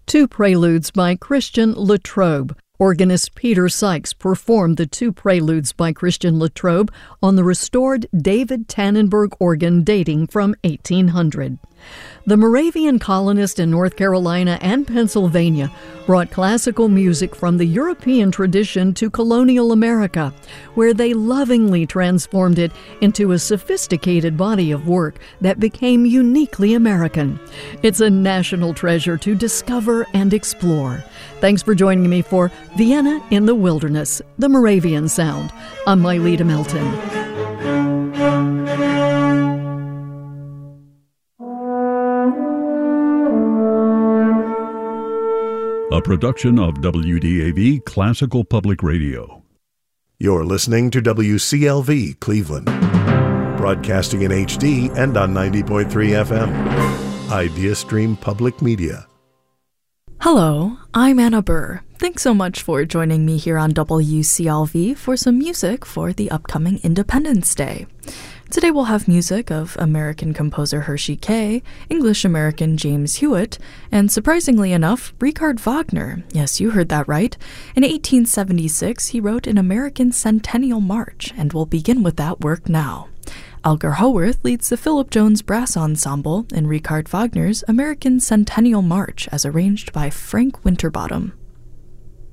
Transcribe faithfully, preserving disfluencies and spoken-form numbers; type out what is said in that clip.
Two Preludes by Christian Latrobe. Organist Peter Sykes performed the two Preludes by Christian Latrobe on the restored David Tannenberg organ dating from eighteen hundred. The Moravian colonists in North Carolina and Pennsylvania brought classical music from the European tradition to colonial America, where they lovingly transformed it into a sophisticated body of work that became uniquely American. It's a national treasure to discover and explore. Thanks for joining me for Vienna in the Wilderness, the Moravian Sound. I'm Myleta Melton. A production of W D A V Classical Public Radio. You're listening to W C L V Cleveland, broadcasting in H D and on ninety point three F M. IdeaStream Public Media. Hello, I'm Anna Burr. Thanks so much for joining me here on W C L V for some music for the upcoming Independence Day. Today we'll have music of American composer Hershey Kay, English-American James Hewitt, and surprisingly enough, Richard Wagner. Yes, you heard that right. In eighteen seventy-six, he wrote an American Centennial March, and we'll begin with that work now. Elgar Howarth leads the Philip Jones Brass Ensemble in Richard Wagner's American Centennial March as arranged by Frank Winterbottom.